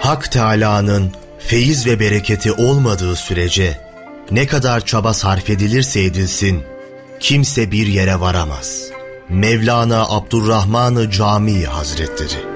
Hak Teâlâ'nın feyiz ve bereketi olmadığı sürece ne kadar çaba sarf edilirse edilsin kimse bir yere varamaz. Mevlana Abdurrahman-ı Camii Hazretleri.